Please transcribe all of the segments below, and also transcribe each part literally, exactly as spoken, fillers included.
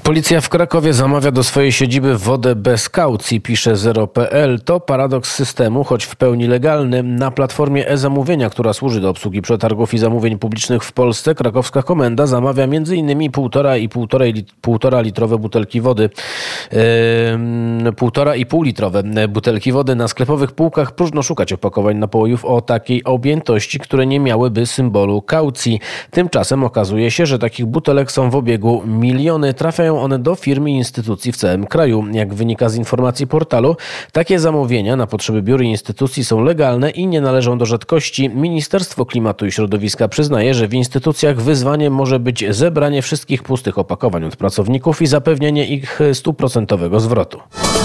Policja w Krakowie zamawia do swojej siedziby wodę bez kaucji, pisze zero kropka pe el. To paradoks systemu, choć w pełni legalny. Na platformie e-zamówienia, która służy do obsługi przetargów i zamówień publicznych w Polsce, krakowska komenda zamawia między innymi półtora i półtorej, półtora litrowe butelki wody. Yy, półtora i pół litrowe butelki wody. Na sklepowych półkach próżno szukać opakowań napojów o takiej objętości, które nie miałyby symbolu kaucji. Tymczasem okazuje się, że takich butelek są w obiegu miliony. Trafiają one do firm i instytucji w całym kraju. Jak wynika z informacji portalu, takie zamówienia na potrzeby biur i instytucji są legalne i nie należą do rzadkości. Ministerstwo Klimatu i Środowiska przyznaje, że w instytucjach wyzwaniem może być zebranie wszystkich pustych opakowań od pracowników i zapewnienie ich stuprocentowego zwrotu.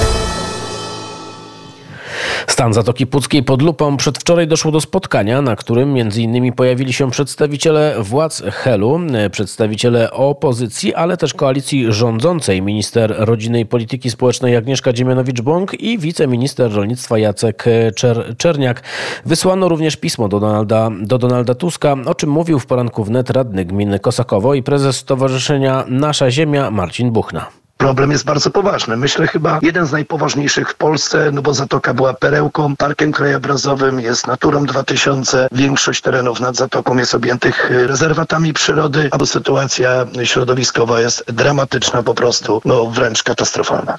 Stan Zatoki Puckiej pod lupą. Przedwczoraj doszło do spotkania, na którym między innymi pojawili się przedstawiciele władz Helu, przedstawiciele opozycji, ale też koalicji rządzącej, minister rodziny i polityki społecznej Agnieszka Dziemianowicz-Bąk i wiceminister rolnictwa Jacek Czer- Czerniak. Wysłano również pismo do Donalda, do Donalda Tuska, o czym mówił w poranku wnet radny gminy Kosakowo i prezes Stowarzyszenia Nasza Ziemia Marcin Buchna. Problem jest bardzo poważny. Myślę chyba jeden z najpoważniejszych w Polsce, no bo Zatoka była perełką, parkiem krajobrazowym, jest Naturą dwa tysiące. Większość terenów nad Zatoką jest objętych rezerwatami przyrody, a sytuacja środowiskowa jest dramatyczna, po prostu, no wręcz katastrofalna.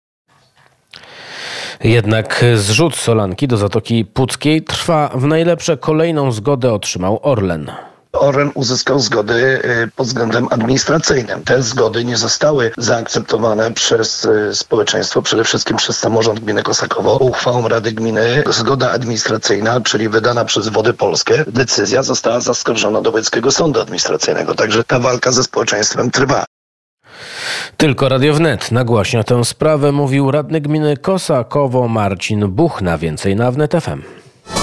Jednak zrzut solanki do Zatoki Puckiej trwa. W najlepsze kolejną zgodę otrzymał Orlen. Orlen uzyskał zgody pod względem administracyjnym. Te zgody nie zostały zaakceptowane przez społeczeństwo, przede wszystkim przez samorząd gminy Kosakowo. Uchwałą Rady Gminy zgoda administracyjna, czyli wydana przez Wody Polskie, decyzja została zaskarżona do Wojewódzkiego Sądu Administracyjnego. Także ta walka ze społeczeństwem trwa. Tylko Radio Wnet nagłaśnia tę sprawę, mówił radny gminy Kosakowo Marcin Buchna. Więcej na wnet kropka ef em.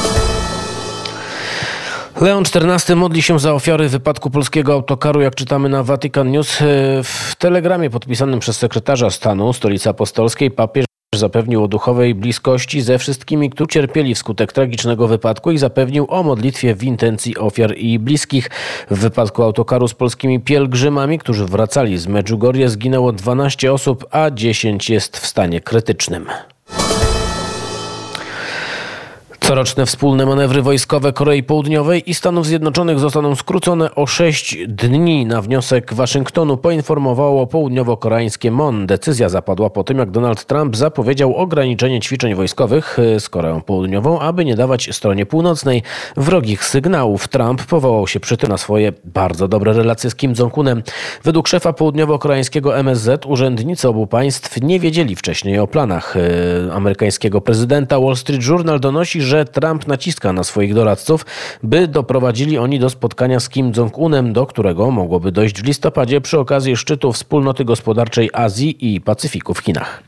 Leon czternasty modli się za ofiary wypadku polskiego autokaru, jak czytamy na Vatican News. W telegramie podpisanym przez sekretarza stanu Stolicy Apostolskiej papież zapewnił o duchowej bliskości ze wszystkimi, którzy cierpieli wskutek tragicznego wypadku i zapewnił o modlitwie w intencji ofiar i bliskich. W wypadku autokaru z polskimi pielgrzymami, którzy wracali z Medjugorje, zginęło dwanaście osób, a dziesięć jest w stanie krytycznym. Coroczne wspólne manewry wojskowe Korei Południowej i Stanów Zjednoczonych zostaną skrócone o sześć dni. Na wniosek Waszyngtonu poinformowało południowo-koreańskie M O N. Decyzja zapadła po tym, jak Donald Trump zapowiedział ograniczenie ćwiczeń wojskowych z Koreą Południową, aby nie dawać stronie północnej wrogich sygnałów. Trump powołał się przy tym na swoje bardzo dobre relacje z Kim Jong-unem. Według szefa południowo-koreańskiego M S Z urzędnicy obu państw nie wiedzieli wcześniej o planach amerykańskiego prezydenta. Wall Street Journal donosi, że Trump naciska na swoich doradców, by doprowadzili oni do spotkania z Kim Jong-unem, do którego mogłoby dojść w listopadzie przy okazji szczytu Wspólnoty Gospodarczej Azji i Pacyfiku w Chinach.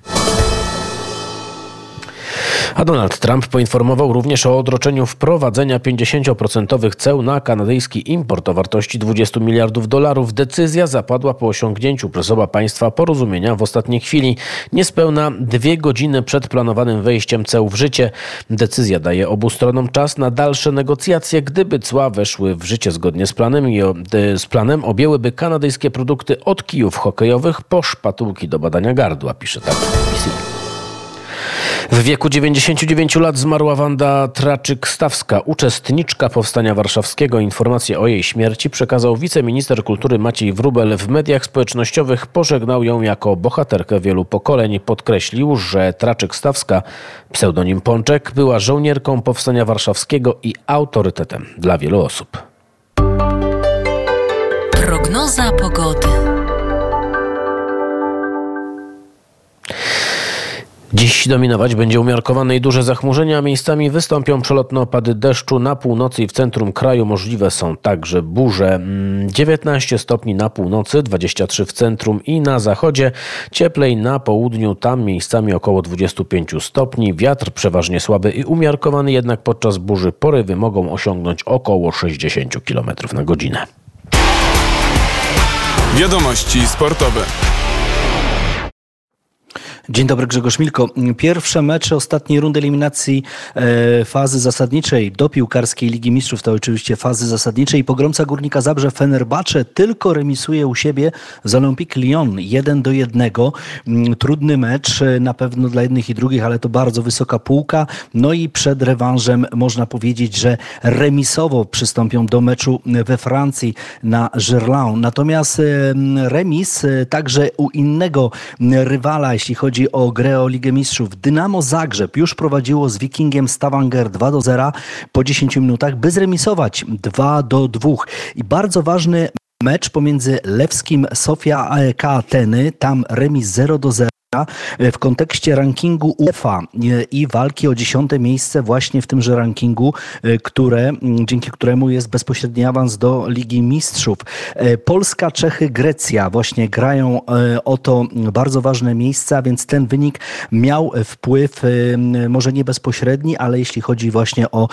A Donald Trump poinformował również o odroczeniu wprowadzenia pięćdziesięcioprocentowych ceł na kanadyjski import o wartości dwudziestu miliardów dolarów. Decyzja zapadła po osiągnięciu przez oba państwa porozumienia w ostatniej chwili, niespełna dwie godziny przed planowanym wejściem ceł w życie. Decyzja daje obu stronom czas na dalsze negocjacje. Gdyby cła weszły w życie zgodnie z planem, i o, z planem objęłyby kanadyjskie produkty od kijów hokejowych po szpatułki do badania gardła, pisze tak B B C. W wieku dziewięćdziesięciu dziewięciu lat zmarła Wanda Traczyk-Stawska, uczestniczka Powstania Warszawskiego. Informację o jej śmierci przekazał wiceminister kultury Maciej Wróbel. W mediach społecznościowych pożegnał ją jako bohaterkę wielu pokoleń. Podkreślił, że Traczyk-Stawska, pseudonim Pączek, była żołnierką Powstania Warszawskiego i autorytetem dla wielu osób. Prognoza pogody. Dziś dominować będzie umiarkowane i duże zachmurzenia, miejscami wystąpią przelotne opady deszczu. Na północy i w centrum kraju możliwe są także burze. dziewiętnaście stopni na północy, dwadzieścia trzy w centrum i na zachodzie. Cieplej na południu, tam miejscami około dwadzieścia pięć stopni. Wiatr przeważnie słaby i umiarkowany, jednak podczas burzy porywy mogą osiągnąć około sześćdziesiąt kilometrów na godzinę. Wiadomości sportowe. Dzień dobry, Grzegorz Milko. Pierwsze mecze ostatniej rundy eliminacji e, fazy zasadniczej do piłkarskiej Ligi Mistrzów to oczywiście fazy zasadniczej. Pogromca Górnika Zabrze Fenerbahce tylko remisuje u siebie z Olympique Lyon jeden do jednego. Trudny mecz na pewno dla jednych i drugich, ale to bardzo wysoka półka. No i przed rewanżem można powiedzieć, że remisowo przystąpią do meczu we Francji na Gerland. Natomiast e, remis e, także u innego rywala, jeśli chodzi o grę o Ligę Mistrzów. Dynamo Zagrzeb już prowadziło z Wikingiem Stavanger dwa do zera po dziesięciu minutach, by zremisować dwa do dwóch. I bardzo ważny mecz pomiędzy Lewskim Sofia A E K Ateny, tam remis zero do zera. W kontekście rankingu UEFA i walki o dziesiąte miejsce właśnie w tymże rankingu, które, dzięki któremu jest bezpośredni awans do Ligi Mistrzów. Polska, Czechy, Grecja właśnie grają o to bardzo ważne miejsca, więc ten wynik miał wpływ, może nie bezpośredni, ale jeśli chodzi właśnie o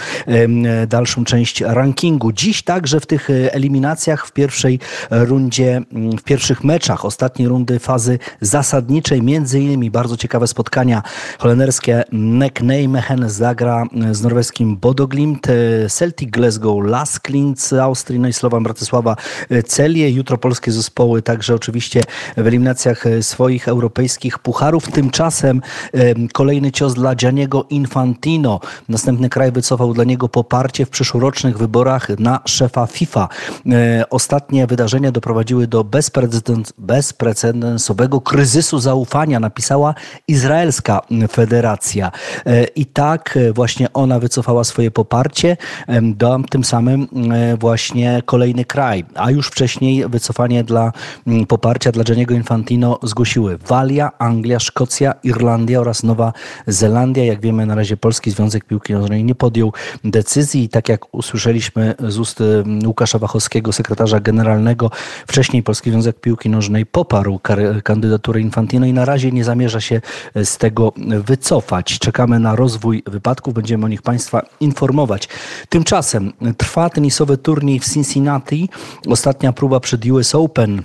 dalszą część rankingu. Dziś także w tych eliminacjach w pierwszej rundzie, w pierwszych meczach ostatniej rundy fazy zasadniczej, między Między innymi bardzo ciekawe spotkania holenderskie. Nek Nijmegen zagra z norweskim Bodo Glimt, Celtic Glasgow, Lask Linz z Austrii, no i Slovan Bratysława Celię. Jutro polskie zespoły także oczywiście w eliminacjach swoich europejskich pucharów. Tymczasem kolejny cios dla Gianniego Infantino. Następny kraj wycofał dla niego poparcie w przyszłorocznych wyborach na szefa FIFA. Ostatnie wydarzenia doprowadziły do bezprecedens- bezprecedensowego kryzysu zaufania, napisała izraelska federacja. I tak właśnie ona wycofała swoje poparcie, do, tym samym właśnie kolejny kraj. A już wcześniej wycofanie dla poparcia dla Gianniego Infantino zgłosiły Walia, Anglia, Szkocja, Irlandia oraz Nowa Zelandia. Jak wiemy, na razie Polski Związek Piłki Nożnej nie podjął decyzji i tak jak usłyszeliśmy z ust Łukasza Wachowskiego, sekretarza generalnego, wcześniej Polski Związek Piłki Nożnej poparł kandydaturę Infantino i na razie nie zamierza się z tego wycofać. Czekamy na rozwój wypadków, będziemy o nich Państwa informować. Tymczasem trwa tenisowy turniej w Cincinnati. Ostatnia próba przed U S Open.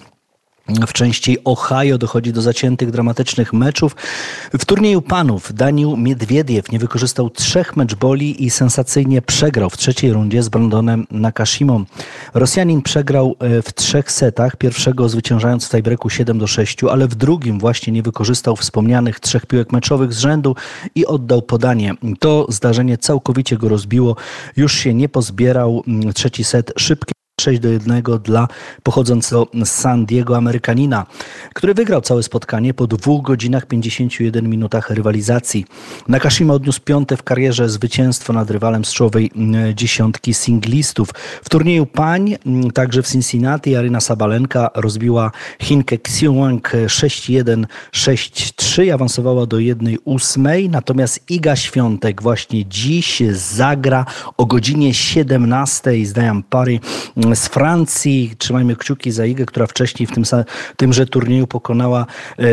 W części Ohio dochodzi do zaciętych, dramatycznych meczów. W turnieju panów Daniil Miedwiediew nie wykorzystał trzech meczboli i sensacyjnie przegrał w trzeciej rundzie z Brandonem Nakashimą. Rosjanin przegrał w trzech setach, pierwszego zwyciężając w tiebreaku siedem do sześciu, ale w drugim właśnie nie wykorzystał wspomnianych trzech piłek meczowych z rzędu i oddał podanie. To zdarzenie całkowicie go rozbiło. Już się nie pozbierał. Trzeci set szybki. sześć do jednego dla pochodzącego z San Diego Amerykanina, który wygrał całe spotkanie po dwóch godzinach pięćdziesięciu jeden minutach rywalizacji. Nakashima odniósł piąte w karierze zwycięstwo nad rywalem z czołowej dziesiątki singlistów. W turnieju pań, także w Cincinnati, Aryna Sabalenka rozbiła Chinkę Xiong sześć jeden, sześć trzy i awansowała do jednej ósmej. Natomiast Iga Świątek właśnie dziś zagra o godzinie siedemnastej z Diane Parry z Francji. Trzymajmy kciuki za Igę, która wcześniej w tym, tymże turnieju pokonała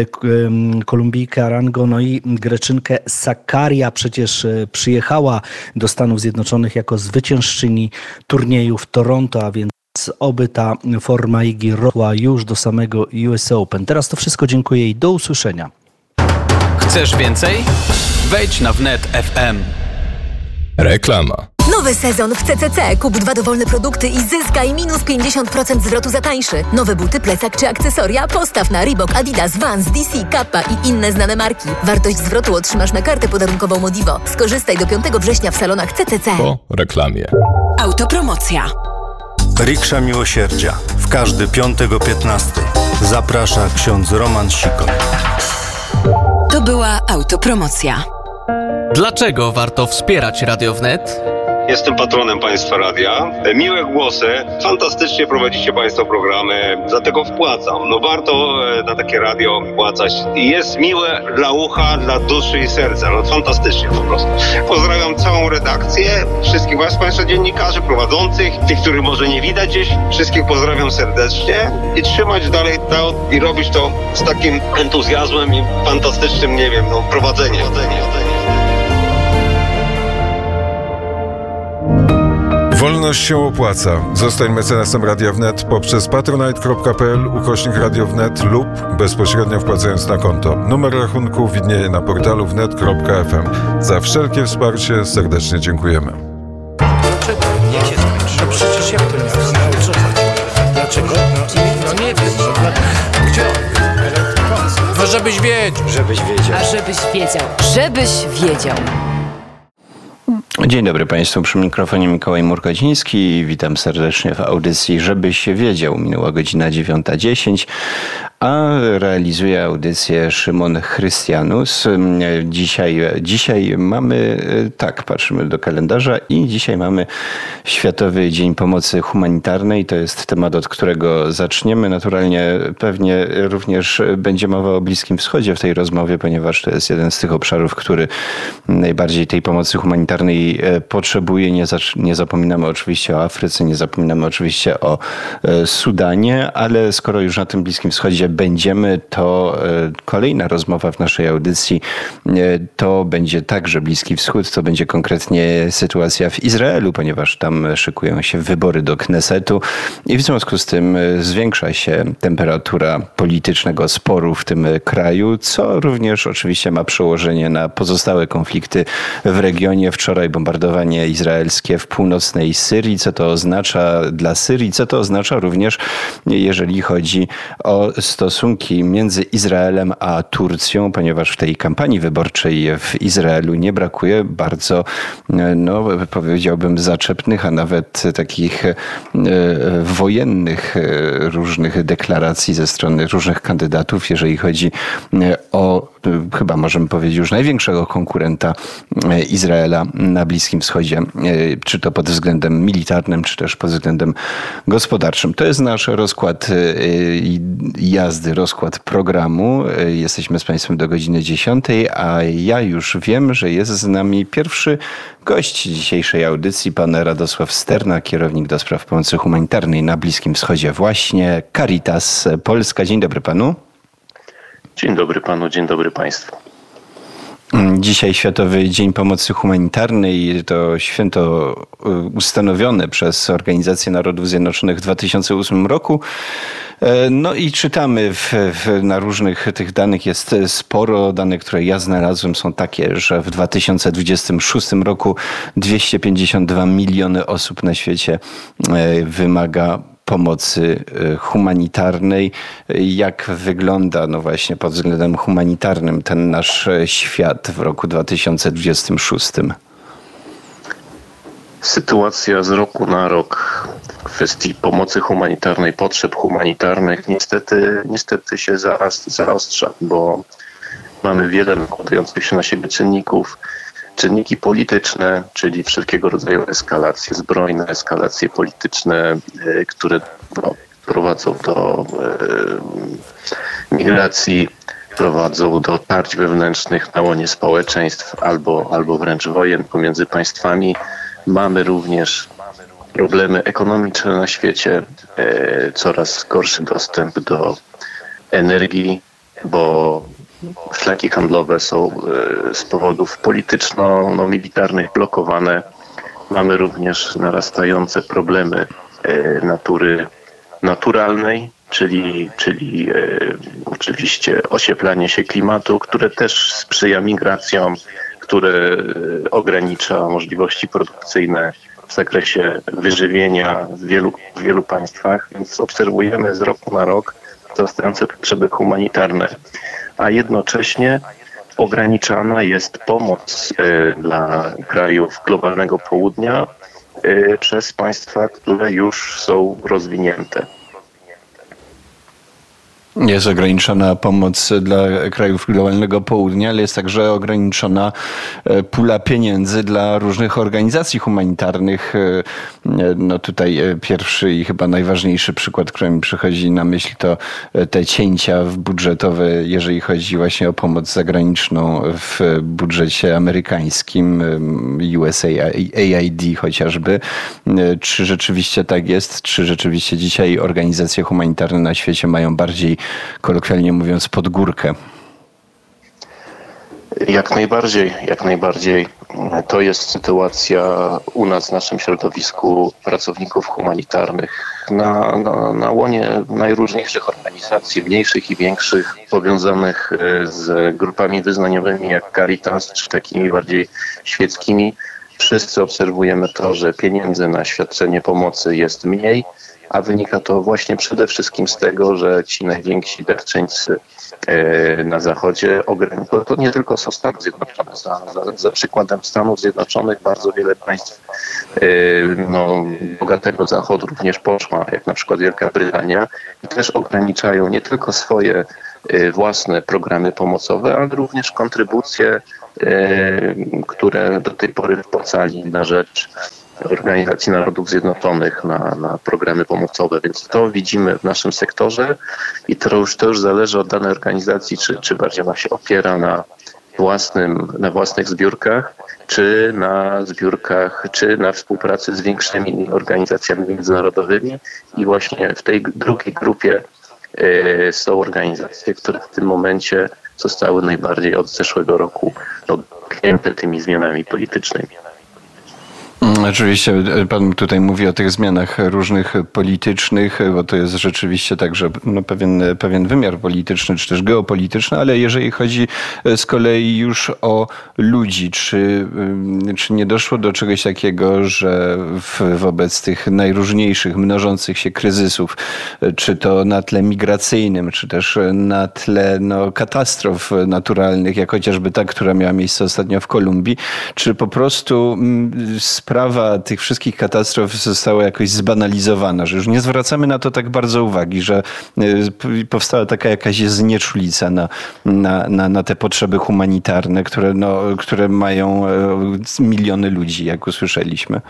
Kolumbijkę Arango, no i Greczynkę Sakaria. Przecież przyjechała do Stanów Zjednoczonych jako zwyciężczyni turnieju w Toronto, a więc oby ta forma Igi rosła już do samego U S Open. Teraz to wszystko, dziękuję i do usłyszenia. Chcesz więcej? Wejdź na wnet kropka f m. Reklama. Nowy sezon w C C C. Kup dwa dowolne produkty i zyskaj minus pięćdziesiąt procent zwrotu za tańszy. Nowe buty, plecak czy akcesoria? Postaw na Reebok, Adidas, Vans, D C, Kappa i inne znane marki. Wartość zwrotu otrzymasz na kartę podarunkową Modivo. Skorzystaj do piątego września w salonach C C C. Po reklamie. Autopromocja. Riksza Miłosierdzia. W każdy piątek o piętnastej. Zaprasza ksiądz Roman Sikon. To była autopromocja. Dlaczego warto wspierać Radio Wnet? Jestem patronem Państwa Radia. Miłe głosy, fantastycznie prowadzicie Państwo programy, dlatego wpłacam. No warto na takie radio wpłacać. Jest miłe dla ucha, dla duszy i serca. No fantastycznie po prostu. Pozdrawiam całą redakcję, wszystkich Was, Państwa dziennikarzy, prowadzących, tych, których może nie widać gdzieś. Wszystkich pozdrawiam serdecznie i trzymać dalej to i robić to z takim entuzjazmem i fantastycznym, nie wiem, no prowadzeniem. Wolna Oszczędność się opłaca. Zostań mecenasem Radia Wnet poprzez patronite.pl ukośnik Radio Wnet lub bezpośrednio wpłacając na konto. Numer rachunku widnieje na portalu wnet kropka f m. Za wszelkie wsparcie serdecznie dziękujemy. Dlaczego? Niech się skończy. No przecież jak to nie wiem, o co chodzi? Dlaczego? No, no nie wiem. No, gdzie on? No żebyś wiedział. Żebyś wiedział. A żebyś wiedział. Żebyś wiedział. Dzień dobry Państwu, przy mikrofonie Mikołaj Murkociński. Witam serdecznie w audycji Żebyś wiedział. Minęła godzina dziewiąta dziesięć, a realizuje audycję Szymon Chrystianus. Dzisiaj, dzisiaj mamy, tak, patrzymy do kalendarza i dzisiaj mamy Światowy Dzień Pomocy Humanitarnej. To jest temat, od którego zaczniemy. Naturalnie pewnie również będzie mowa o Bliskim Wschodzie w tej rozmowie, ponieważ to jest jeden z tych obszarów, który najbardziej tej pomocy humanitarnej potrzebuje. Nie, nie zapominamy oczywiście o Afryce, nie zapominamy oczywiście o Sudanie, ale skoro już na tym Bliskim Wschodzie będziemy, to kolejna rozmowa w naszej audycji to będzie także Bliski Wschód, to będzie konkretnie sytuacja w Izraelu, ponieważ tam szykują się wybory do Knesetu i w związku z tym zwiększa się temperatura politycznego sporu w tym kraju, co również oczywiście ma przełożenie na pozostałe konflikty w regionie. Wczoraj bombardowanie izraelskie w północnej Syrii. Co to oznacza dla Syrii? Co to oznacza również, jeżeli chodzi o stosunki między Izraelem a Turcją, ponieważ w tej kampanii wyborczej w Izraelu nie brakuje bardzo, no powiedziałbym, zaczepnych, a nawet takich wojennych różnych deklaracji ze strony różnych kandydatów, jeżeli chodzi o, chyba możemy powiedzieć, już największego konkurenta Izraela na Bliskim Wschodzie, czy to pod względem militarnym, czy też pod względem gospodarczym. To jest nasz rozkład jazdy, rozkład programu. Jesteśmy z Państwem do godziny dziesiątej, a ja już wiem, że jest z nami pierwszy gość dzisiejszej audycji, pan Radosław Sterna, kierownik do spraw pomocy humanitarnej na Bliskim Wschodzie, właśnie Caritas Polska. Dzień dobry panu. Dzień dobry panu, dzień dobry państwu. Dzisiaj Światowy Dzień Pomocy Humanitarnej. To święto ustanowione przez Organizację Narodów Zjednoczonych w dwa tysiące ósmym roku. No i czytamy w, w, na różnych tych danych jest sporo. Dane, które ja znalazłem, są takie, że w dwa tysiące dwudziestym szóstym roku dwieście pięćdziesiąt dwa miliony osób na świecie wymaga pomocy humanitarnej. Jak wygląda, no właśnie pod względem humanitarnym, ten nasz świat w roku dwa tysiące dwudziestym szóstym? Sytuacja z roku na rok w kwestii pomocy humanitarnej, potrzeb humanitarnych niestety, niestety się zaostrza, bo mamy wiele nakładających się na siebie czynników. Czynniki polityczne, czyli wszelkiego rodzaju eskalacje zbrojne, eskalacje polityczne, które no, prowadzą do e, migracji, prowadzą do tarć wewnętrznych na łonie społeczeństw albo, albo wręcz wojen pomiędzy państwami. Mamy również problemy ekonomiczne na świecie, e, coraz gorszy dostęp do energii, bo szlaki handlowe są z powodów polityczno-militarnych blokowane. Mamy również narastające problemy natury naturalnej, czyli, czyli e, oczywiście ocieplanie się klimatu, które też sprzyja migracjom, które ogranicza możliwości produkcyjne w zakresie wyżywienia w wielu, w wielu państwach. Więc obserwujemy z roku na rok wzrastające potrzeby humanitarne, a jednocześnie ograniczana jest pomoc y, dla krajów globalnego południa y, przez państwa, które już są rozwinięte. Jest ograniczona pomoc dla krajów globalnego południa, ale jest także ograniczona pula pieniędzy dla różnych organizacji humanitarnych. No tutaj pierwszy i chyba najważniejszy przykład, który mi przychodzi na myśl, to te cięcia budżetowe, jeżeli chodzi właśnie o pomoc zagraniczną w budżecie amerykańskim, U S A I D chociażby. Czy rzeczywiście tak jest? Czy rzeczywiście dzisiaj organizacje humanitarne na świecie mają bardziej, kolokwialnie mówiąc, pod górkę? Jak najbardziej, jak najbardziej. To jest sytuacja u nas w naszym środowisku pracowników humanitarnych na, na, na łonie najróżniejszych organizacji, mniejszych i większych, powiązanych z grupami wyznaniowymi jak Caritas, czy takimi bardziej świeckimi. Wszyscy obserwujemy to, że pieniędzy na świadczenie pomocy jest mniej, a wynika to właśnie przede wszystkim z tego, że ci najwięksi darczyńcy na Zachodzie, to nie tylko są Stany Zjednoczone, za, za, za przykładem Stanów Zjednoczonych bardzo wiele państw no, bogatego Zachodu również poszła, jak na przykład Wielka Brytania, i też ograniczają nie tylko swoje własne programy pomocowe, ale również kontrybucje, które do tej pory wpłacali na rzecz Organizacji Narodów Zjednoczonych na, na programy pomocowe, więc to widzimy w naszym sektorze i to już, to już zależy od danej organizacji, czy, czy bardziej ona się opiera na własnym, na własnych zbiórkach, czy na zbiórkach, czy na współpracy z większymi organizacjami międzynarodowymi i właśnie w tej drugiej grupie y, są organizacje, które w tym momencie zostały najbardziej od zeszłego roku dotknięte tymi zmianami politycznymi. Oczywiście pan tutaj mówi o tych zmianach różnych politycznych, bo to jest rzeczywiście także no, pewien, pewien wymiar polityczny, czy też geopolityczny, ale jeżeli chodzi z kolei już o ludzi, czy, czy nie doszło do czegoś takiego, że w, wobec tych najróżniejszych, mnożących się kryzysów, czy to na tle migracyjnym, czy też na tle no, katastrof naturalnych, jak chociażby ta, która miała miejsce ostatnio w Kolumbii, czy po prostu sprawa tych wszystkich katastrof została jakoś zbanalizowana, że już nie zwracamy na to tak bardzo uwagi, że powstała taka jakaś znieczulica na, na, na, na te potrzeby humanitarne, które, no, które mają miliony ludzi, jak usłyszeliśmy.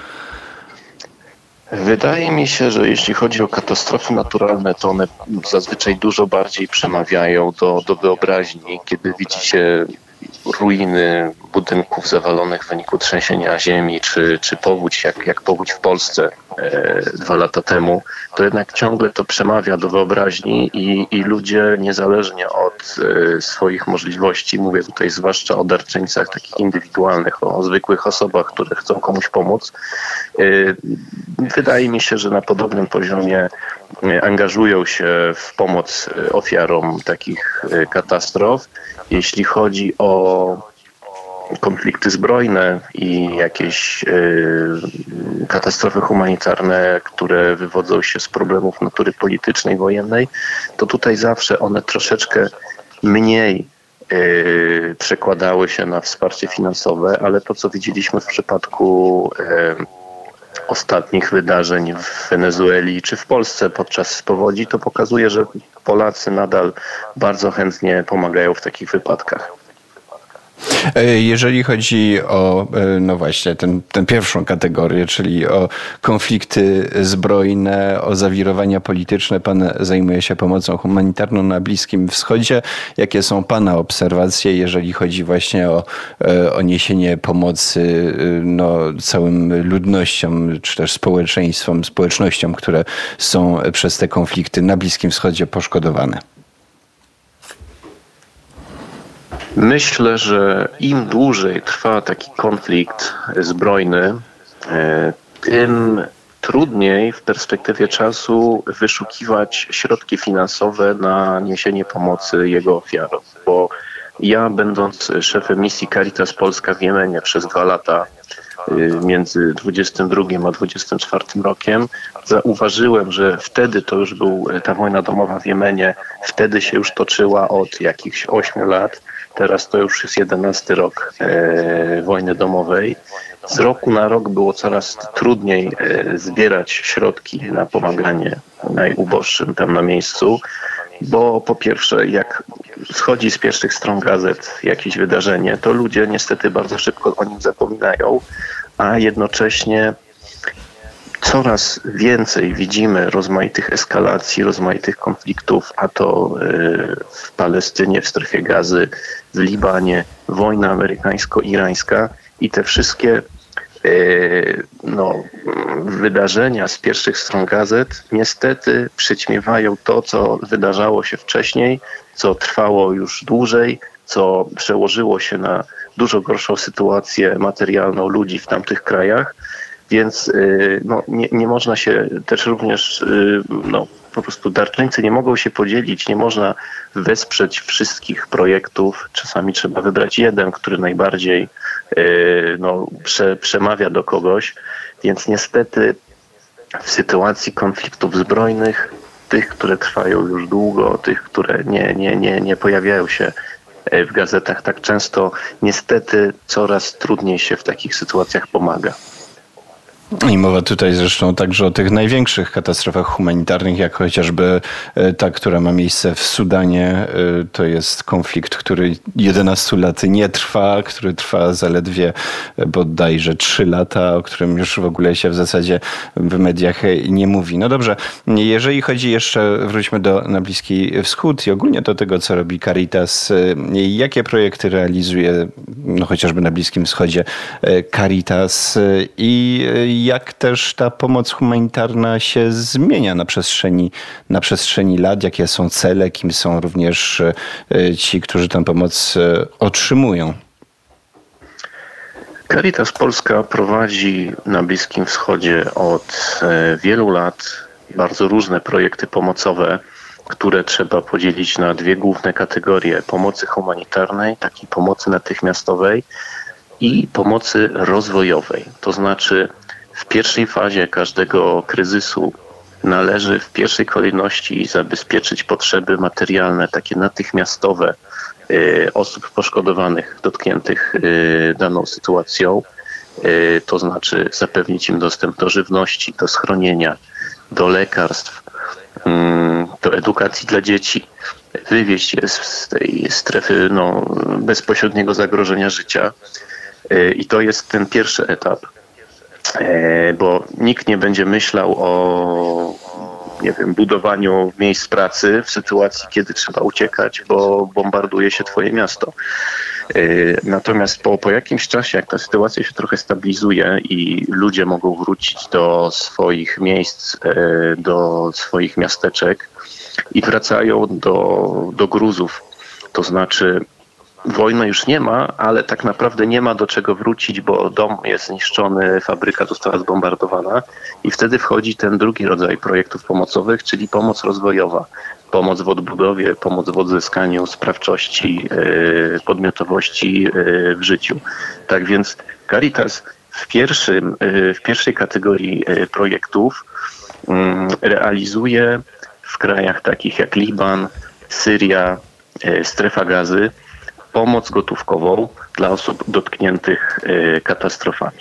Wydaje mi się, że jeśli chodzi o katastrofy naturalne, to one zazwyczaj dużo bardziej przemawiają do, do wyobraźni, kiedy widzi się ruiny budynków zawalonych w wyniku trzęsienia ziemi, czy, czy powódź, jak, jak powódź w Polsce e, dwa lata temu, to jednak ciągle to przemawia do wyobraźni i, i ludzie niezależnie od e, swoich możliwości, mówię tutaj zwłaszcza o darczyńcach takich indywidualnych, o, o zwykłych osobach, które chcą komuś pomóc, e, wydaje mi się, że na podobnym poziomie angażują się w pomoc ofiarom takich katastrof. Jeśli chodzi o konflikty zbrojne i jakieś y, katastrofy humanitarne, które wywodzą się z problemów natury politycznej, wojennej, to tutaj zawsze one troszeczkę mniej y, przekładały się na wsparcie finansowe, ale to, co widzieliśmy w przypadku y, ostatnich wydarzeń w Wenezueli czy w Polsce podczas powodzi, to pokazuje, że Polacy nadal bardzo chętnie pomagają w takich wypadkach. Jeżeli chodzi o, no właśnie, ten, tę pierwszą kategorię, czyli o konflikty zbrojne, o zawirowania polityczne, pan zajmuje się pomocą humanitarną na Bliskim Wschodzie. Jakie są pana obserwacje, jeżeli chodzi właśnie o, o niesienie pomocy no, całym ludnościom, czy też społeczeństwom, społecznościom, które są przez te konflikty na Bliskim Wschodzie poszkodowane? Myślę, że im dłużej trwa taki konflikt zbrojny, tym trudniej w perspektywie czasu wyszukiwać środki finansowe na niesienie pomocy jego ofiarom. Bo ja, będąc szefem misji Caritas Polska w Jemenie przez dwa lata, między dwudziestym drugim a dwudziestym czwartym rokiem, zauważyłem, że wtedy to już był ta wojna domowa w Jemenie, wtedy się już toczyła od jakichś ośmiu lat. Teraz to już jest jedenasty rok e, wojny domowej. Z roku na rok było coraz trudniej e, zbierać środki na pomaganie najuboższym tam na miejscu, bo po pierwsze, jak schodzi z pierwszych stron gazet jakieś wydarzenie, to ludzie niestety bardzo szybko o nim zapominają, a jednocześnie coraz więcej widzimy rozmaitych eskalacji, rozmaitych konfliktów, a to w Palestynie, w strefie Gazy, w Libanie, wojna amerykańsko-irańska i te wszystkie no, wydarzenia z pierwszych stron gazet niestety przyćmiewają to, co wydarzało się wcześniej, co trwało już dłużej, co przełożyło się na dużo gorszą sytuację materialną ludzi w tamtych krajach, więc no, nie, nie można się też również, no, po prostu darczyńcy nie mogą się podzielić, nie można wesprzeć wszystkich projektów. Czasami trzeba wybrać jeden, który najbardziej no, prze, przemawia do kogoś, więc niestety w sytuacji konfliktów zbrojnych, tych, które trwają już długo, tych, które nie, nie, nie, nie pojawiają się w gazetach tak często, niestety coraz trudniej się w takich sytuacjach pomaga. I mowa tutaj zresztą także o tych największych katastrofach humanitarnych, jak chociażby ta, która ma miejsce w Sudanie. To jest konflikt, który jedenaście lat nie trwa, który trwa zaledwie bodajże trzy lata, o którym już w ogóle się w zasadzie w mediach nie mówi. No dobrze, jeżeli chodzi jeszcze, wróćmy do, na Bliski Wschód i ogólnie do tego, co robi Caritas. Jakie projekty realizuje, no chociażby na Bliskim Wschodzie, Caritas i jak też ta pomoc humanitarna się zmienia na przestrzeni, na przestrzeni lat, jakie są cele, kim są również ci, którzy tę pomoc otrzymują? Caritas Polska prowadzi na Bliskim Wschodzie od wielu lat bardzo różne projekty pomocowe, które trzeba podzielić na dwie główne kategorie: pomocy humanitarnej, takiej pomocy natychmiastowej, i pomocy rozwojowej. To znaczy w pierwszej fazie każdego kryzysu należy w pierwszej kolejności zabezpieczyć potrzeby materialne, takie natychmiastowe y, osób poszkodowanych, dotkniętych y, daną sytuacją. Y, to znaczy zapewnić im dostęp do żywności, do schronienia, do lekarstw, y, do edukacji dla dzieci, wywieźć je z tej strefy no, bezpośredniego zagrożenia życia. Y, I to jest ten pierwszy etap. Bo nikt nie będzie myślał o, nie wiem, budowaniu miejsc pracy w sytuacji, kiedy trzeba uciekać, bo bombarduje się twoje miasto. Natomiast po, po jakimś czasie, jak ta sytuacja się trochę stabilizuje i ludzie mogą wrócić do swoich miejsc, do swoich miasteczek i wracają do, do gruzów, to znaczy wojny już nie ma, ale tak naprawdę nie ma do czego wrócić, bo dom jest zniszczony, fabryka została zbombardowana i wtedy wchodzi ten drugi rodzaj projektów pomocowych, czyli pomoc rozwojowa. Pomoc w odbudowie, pomoc w odzyskaniu sprawczości, podmiotowości w życiu. Tak więc Caritas w, pierwszym, w pierwszej kategorii projektów realizuje w krajach takich jak Liban, Syria, Strefa Gazy pomoc gotówkową dla osób dotkniętych katastrofami.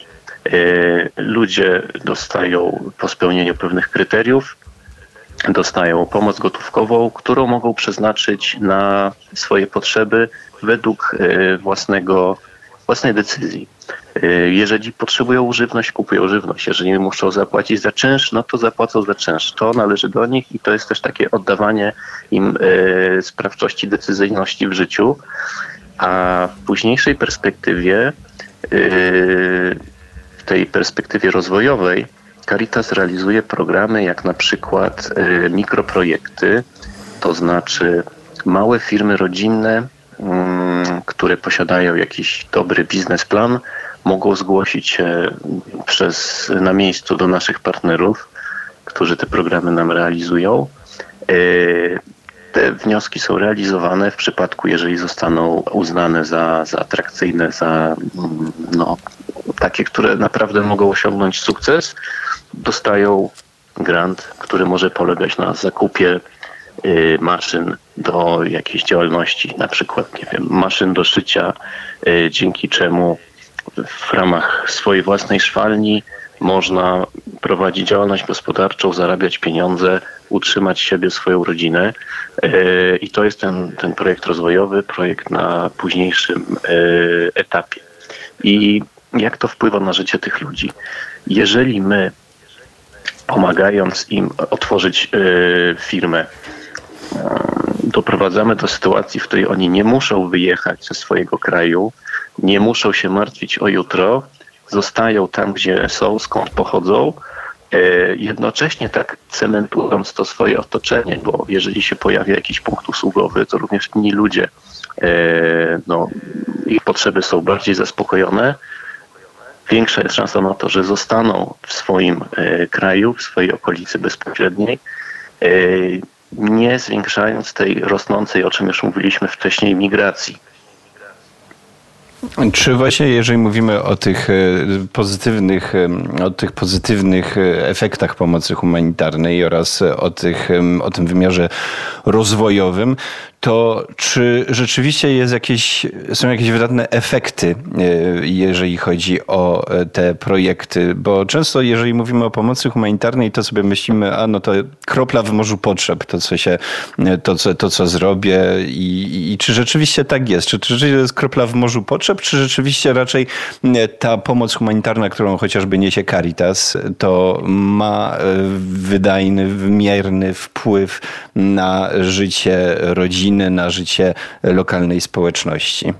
Ludzie dostają po spełnieniu pewnych kryteriów, dostają pomoc gotówkową, którą mogą przeznaczyć na swoje potrzeby według własnego, własnej decyzji. Jeżeli potrzebują żywność, kupują żywność. Jeżeli muszą zapłacić za czynsz, no to zapłacą za czynsz. To należy do nich i to jest też takie oddawanie im sprawczości, decyzyjności w życiu. A w późniejszej perspektywie, w tej perspektywie rozwojowej, Caritas realizuje programy jak na przykład mikroprojekty, to znaczy małe firmy rodzinne, które posiadają jakiś dobry biznesplan, mogą zgłosić się przez, na miejscu do naszych partnerów, którzy te programy nam realizują. Te wnioski są realizowane w przypadku, jeżeli zostaną uznane za, za atrakcyjne, za no, takie, które naprawdę mogą osiągnąć sukces, dostają grant, który może polegać na zakupie y, maszyn do jakiejś działalności, na przykład, nie wiem, maszyn do szycia, y, dzięki czemu w ramach swojej własnej szwalni można prowadzić działalność gospodarczą, zarabiać pieniądze, utrzymać siebie, swoją rodzinę. I to jest ten, ten projekt rozwojowy, projekt na późniejszym etapie. I jak to wpływa na życie tych ludzi? Jeżeli my, pomagając im otworzyć firmę, doprowadzamy do sytuacji, w której oni nie muszą wyjechać ze swojego kraju, nie muszą się martwić o jutro, zostają tam, gdzie są, skąd pochodzą, jednocześnie tak cementując to swoje otoczenie, bo jeżeli się pojawia jakiś punkt usługowy, to również inni ludzie, no, ich potrzeby są bardziej zaspokojone, większa jest szansa na to, że zostaną w swoim kraju, w swojej okolicy bezpośredniej, nie zwiększając tej rosnącej, o czym już mówiliśmy wcześniej, migracji. Czy właśnie jeżeli mówimy o tych pozytywnych, o tych pozytywnych efektach pomocy humanitarnej oraz o, tych, o tym wymiarze rozwojowym, to czy rzeczywiście jest jakieś, są jakieś wydatne efekty, jeżeli chodzi o te projekty? Bo często, jeżeli mówimy o pomocy humanitarnej, to sobie myślimy, a no to kropla w morzu potrzeb, to co się, to co, to, co zrobię i, i czy rzeczywiście tak jest? Czy, czy rzeczywiście to jest kropla w morzu potrzeb, czy rzeczywiście raczej ta pomoc humanitarna, którą chociażby niesie Caritas, to ma wydajny, wymierny wpływ na życie rodziny, na życie lokalnej społeczności?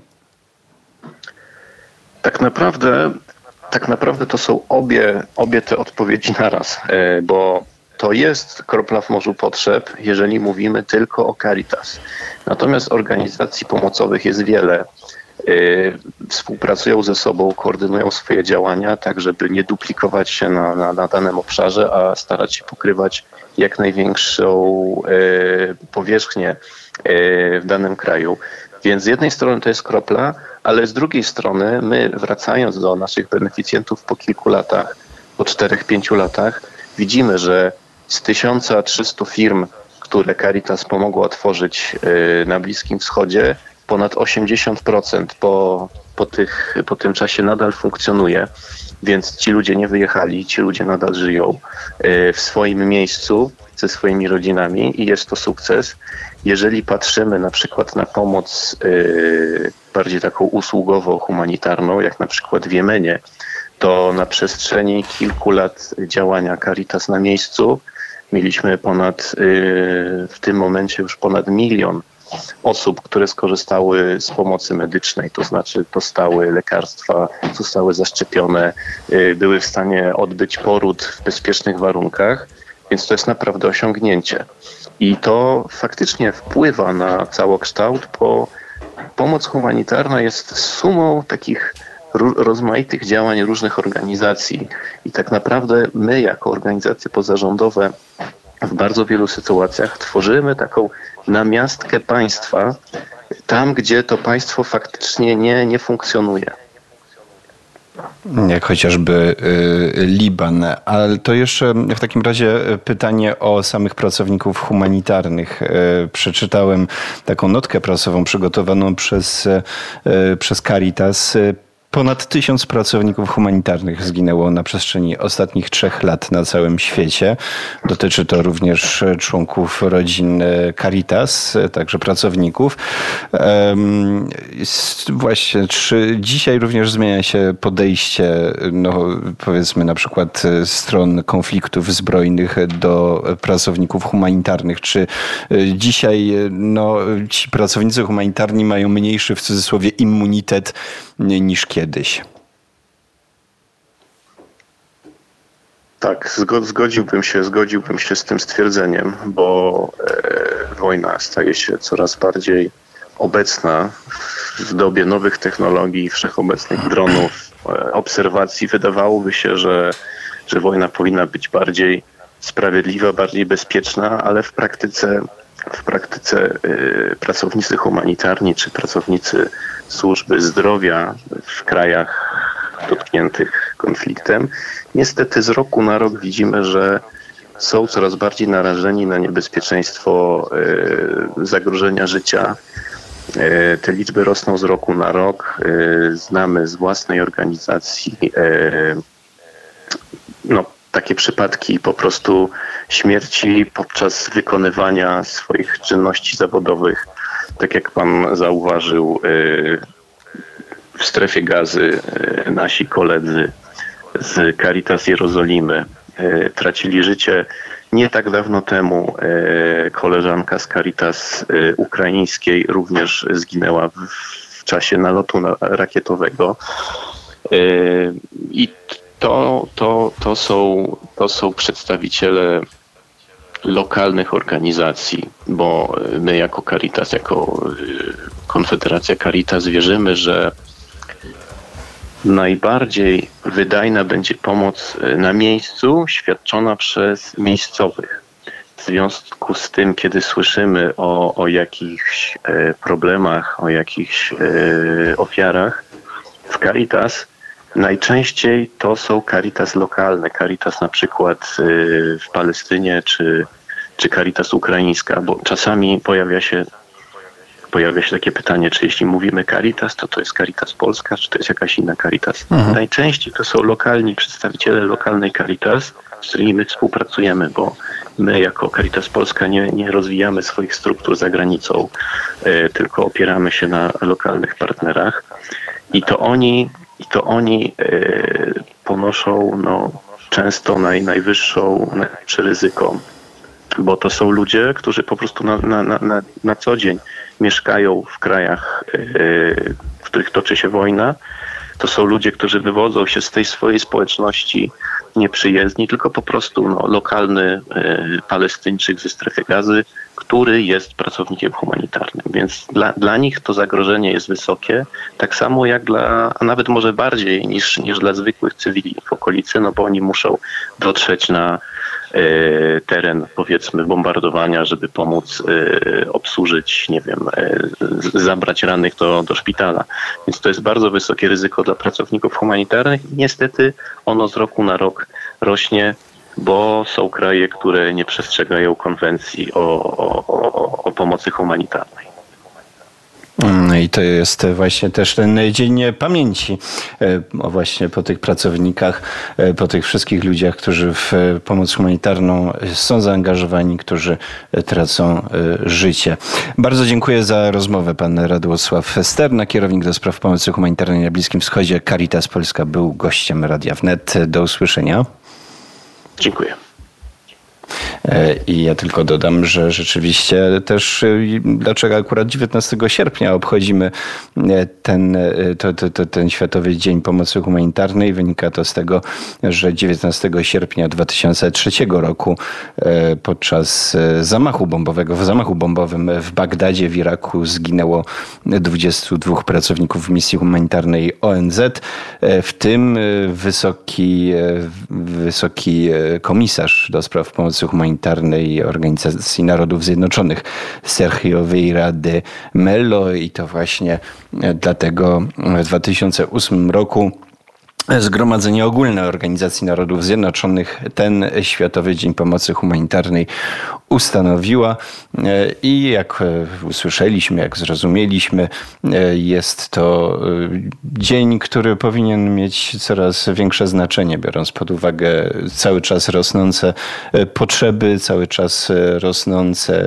Tak naprawdę, tak naprawdę to są obie, obie te odpowiedzi naraz, bo to jest kropla w morzu potrzeb, jeżeli mówimy tylko o Caritas. Natomiast organizacji pomocowych jest wiele. Współpracują ze sobą, koordynują swoje działania, tak żeby nie duplikować się na, na, na danym obszarze, a starać się pokrywać jak największą powierzchnię w danym kraju. Więc z jednej strony to jest kropla, ale z drugiej strony my, wracając do naszych beneficjentów po kilku latach, po czterech, pięciu latach, widzimy, że z tysiąca trzystu firm, które Caritas pomogło otworzyć na Bliskim Wschodzie, ponad osiemdziesiąt procent po, po, tych, po tym czasie nadal funkcjonuje, więc ci ludzie nie wyjechali, ci ludzie nadal żyją w swoim miejscu ze swoimi rodzinami i jest to sukces. Jeżeli patrzymy na przykład na pomoc yy, bardziej taką usługową, humanitarną, jak na przykład w Jemenie, to na przestrzeni kilku lat działania Caritas na miejscu mieliśmy ponad, yy, w tym momencie już ponad milion osób, które skorzystały z pomocy medycznej, to znaczy dostały lekarstwa, zostały zaszczepione, yy, były w stanie odbyć poród w bezpiecznych warunkach, więc to jest naprawdę osiągnięcie. I to faktycznie wpływa na całokształt, bo pomoc humanitarna jest sumą takich rozmaitych działań różnych organizacji. I tak naprawdę my jako organizacje pozarządowe w bardzo wielu sytuacjach tworzymy taką namiastkę państwa tam, gdzie to państwo faktycznie nie, nie funkcjonuje. Jak chociażby Liban. Ale to jeszcze w takim razie pytanie o samych pracowników humanitarnych. Przeczytałem taką notkę prasową przygotowaną przez, przez Caritas. Ponad tysiąc pracowników humanitarnych zginęło na przestrzeni ostatnich trzech lat na całym świecie. Dotyczy to również członków rodzin Caritas, także pracowników. Właśnie, czy dzisiaj również zmienia się podejście, no, powiedzmy na przykład stron konfliktów zbrojnych do pracowników humanitarnych? Czy dzisiaj no, ci pracownicy humanitarni mają mniejszy, w cudzysłowie, immunitet niż kiedyś? Tak, zgodziłbym się, zgodziłbym się z tym stwierdzeniem, bo e, wojna staje się coraz bardziej obecna w dobie nowych technologii, wszechobecnych dronów, e, obserwacji. Wydawałoby się, że, że wojna powinna być bardziej sprawiedliwa, bardziej bezpieczna, ale w praktyce, w praktyce e, pracownicy humanitarni czy pracownicy służby zdrowia w krajach dotkniętych konfliktem, niestety z roku na rok widzimy, że są coraz bardziej narażeni na niebezpieczeństwo e, zagrożenia życia. E, te liczby rosną z roku na rok. E, znamy z własnej organizacji e, no, takie przypadki po prostu śmierci podczas wykonywania swoich czynności zawodowych. Tak jak pan zauważył, w strefie Gazy nasi koledzy z Caritas Jerozolimy tracili życie. Nie tak dawno temu koleżanka z Caritas ukraińskiej również zginęła w czasie nalotu rakietowego. I to, to, to, są, to są przedstawiciele lokalnych organizacji, bo my jako Caritas, jako Konfederacja Caritas wierzymy, że najbardziej wydajna będzie pomoc na miejscu świadczona przez miejscowych. W związku z tym, kiedy słyszymy o, o jakichś e, problemach, o jakichś e, ofiarach w Caritas, najczęściej to są Caritas lokalne, Caritas na przykład e, w Palestynie czy, czy Caritas ukraińska, bo czasami pojawia się Pojawia się takie pytanie, czy jeśli mówimy Caritas, to to jest Caritas Polska, czy to jest jakaś inna Caritas. Mhm. Najczęściej to są lokalni przedstawiciele lokalnej Caritas, z którymi my współpracujemy, bo my jako Caritas Polska nie, nie rozwijamy swoich struktur za granicą, e, tylko opieramy się na lokalnych partnerach i to oni, i to oni e, ponoszą no, często naj, najwyższą, najwyższe ryzyko, bo to są ludzie, którzy po prostu na, na, na, na co dzień mieszkają w krajach, w których toczy się wojna. To są ludzie, którzy wywodzą się z tej swojej społeczności nieprzyjezdni, tylko po prostu no, lokalny Palestyńczyk ze strefy Gazy, który jest pracownikiem humanitarnym. Więc dla, dla nich to zagrożenie jest wysokie, tak samo jak dla, a nawet może bardziej niż, niż dla zwykłych cywili w okolicy, no bo oni muszą dotrzeć na teren, powiedzmy, bombardowania, żeby pomóc y, obsłużyć, nie wiem, y, zabrać rannych do, do szpitala. Więc to jest bardzo wysokie ryzyko dla pracowników humanitarnych i niestety ono z roku na rok rośnie, bo są kraje, które nie przestrzegają konwencji o, o, o, o pomocy humanitarnej. No i to jest właśnie też ten Dzień Pamięci o właśnie po tych pracownikach, po tych wszystkich ludziach, którzy w pomoc humanitarną są zaangażowani, którzy tracą życie. Bardzo dziękuję za rozmowę. Pan Radosław Sterna, kierownik do spraw pomocy humanitarnej na Bliskim Wschodzie, Caritas Polska, był gościem Radia Wnet. Do usłyszenia. Dziękuję. I ja tylko dodam, że rzeczywiście też dlaczego akurat dziewiętnastego sierpnia obchodzimy ten, to, to, to, ten Światowy Dzień Pomocy Humanitarnej. Wynika to z tego, że dziewiętnastego sierpnia dwa tysiące trzeciego roku podczas zamachu bombowego, w zamachu bombowym w Bagdadzie w Iraku zginęło dwudziestu dwóch pracowników misji humanitarnej O N Z, w tym wysoki, wysoki komisarz do spraw pomocy humanitarnej Organizacji Narodów Zjednoczonych Sergio Vieira de Mello i to właśnie dlatego w dwa tysiące ósmym roku Zgromadzenie Ogólne Organizacji Narodów Zjednoczonych ten Światowy Dzień Pomocy Humanitarnej ustanowiła i jak usłyszeliśmy, jak zrozumieliśmy, jest to dzień, który powinien mieć coraz większe znaczenie, biorąc pod uwagę cały czas rosnące potrzeby, cały czas rosnące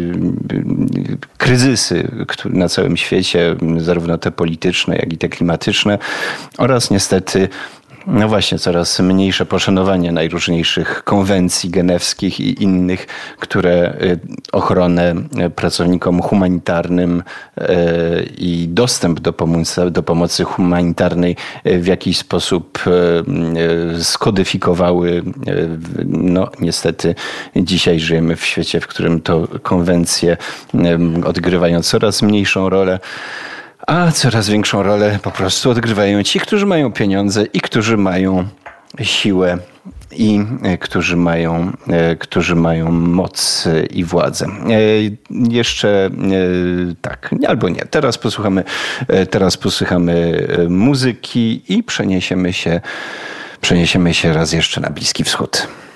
kryzysy na całym świecie, zarówno te polityczne, jak i te klimatyczne oraz niestety no właśnie, coraz mniejsze poszanowanie najróżniejszych konwencji genewskich i innych, które ochronę pracownikom humanitarnym i dostęp do pomocy, do pomocy humanitarnej w jakiś sposób skodyfikowały. No niestety dzisiaj żyjemy w świecie, w którym to konwencje odgrywają coraz mniejszą rolę. A coraz większą rolę po prostu odgrywają ci, którzy mają pieniądze i którzy mają siłę i którzy mają, którzy mają moc i władzę. Jeszcze tak, albo nie. Teraz posłuchamy, teraz posłuchamy muzyki i przeniesiemy się, przeniesiemy się raz jeszcze na Bliski Wschód.